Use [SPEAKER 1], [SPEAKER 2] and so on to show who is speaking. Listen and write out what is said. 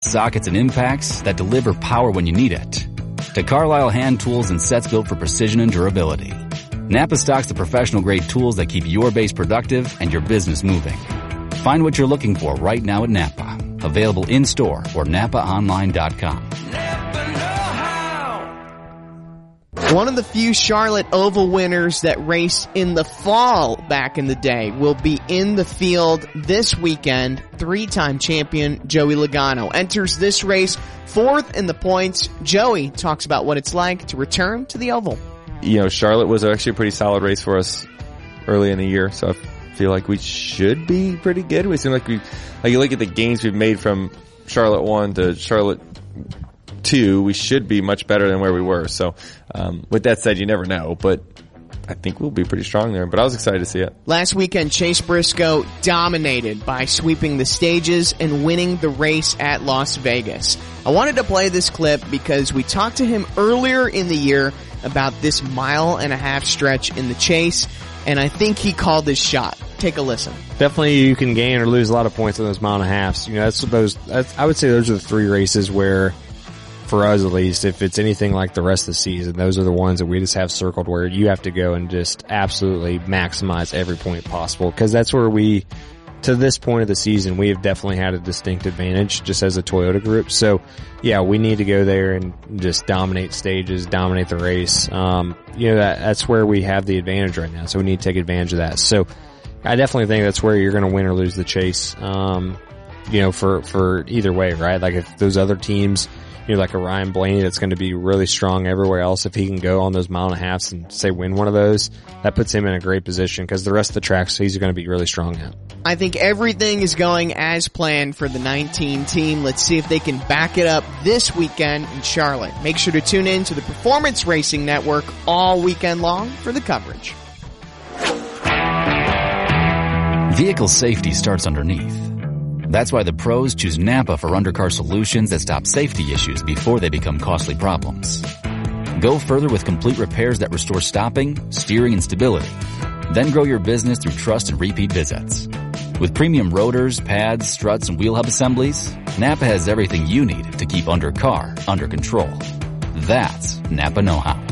[SPEAKER 1] sockets, and impacts that deliver power when you need it, to Carlisle hand tools and sets built for precision and durability. Napa stocks the professional-grade tools that keep your base productive and your business moving. Find what you're looking for right now at Napa. Available in-store or NapaOnline.com.
[SPEAKER 2] One of the few Charlotte Oval winners that raced in the fall back in the day will be in the field this weekend. Three-time champion Joey Logano enters this race fourth in the points. Joey talks about what it's like to return to the Oval.
[SPEAKER 3] You know, Charlotte was actually a pretty solid race for us early in the year, so I feel like we should be pretty good. We seem like you look at the gains we've made from Charlotte 1 to Charlotte 2, we should be much better than where we were. So, with that said, you never know, but I think we'll be pretty strong there. But I was excited to see it.
[SPEAKER 2] Last weekend, Chase Briscoe dominated by sweeping the stages and winning the race at Las Vegas. I wanted to play this clip because we talked to him earlier in the year about this 1.5 mile stretch in the Chase, and I think he called his shot. Take a listen.
[SPEAKER 4] Definitely you can gain or lose a lot of points in those 1.5 miles. You know, I would say those are the three races where, for us at least, if it's anything like the rest of the season, those are the ones that we just have circled where you have to go and just absolutely maximize every point possible. Because that's where to this point of the season, we have definitely had a distinct advantage just as a Toyota group. So, yeah, we need to go there and just dominate stages, dominate the race. You know, that's where we have the advantage right now. So we need to take advantage of that. So I definitely think that's where you're going to win or lose the Chase. You know, for either way, right? Like if those other teams, you know, like a Ryan Blaney that's going to be really strong everywhere else, if he can go on those 1.5 miles and say win one of those, that puts him in a great position because the rest of the tracks he's going to be really strong at.
[SPEAKER 2] I think everything is going as planned for the 19 team. Let's see if they can back it up this weekend in Charlotte. Make sure to tune in to the Performance Racing Network all weekend long for the coverage.
[SPEAKER 1] Vehicle safety starts underneath. That's why the pros choose Napa for undercar solutions that stop safety issues before they become costly problems. Go further with complete repairs that restore stopping, steering, and stability. Then grow your business through trust and repeat visits. With premium rotors, pads, struts, and wheel hub assemblies, Napa has everything you need to keep undercar under control. That's Napa know-how.